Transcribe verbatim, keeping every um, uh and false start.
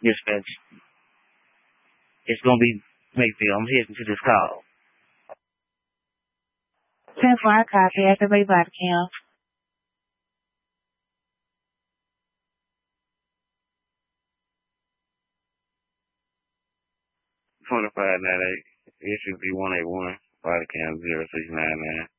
Dispatch. It's gonna be Mayfield. I'm listening to this call. ten four, copy. Activate body cam. twenty-five ninety-eight. It should be one eighty-one. Body cam zero six nine nine.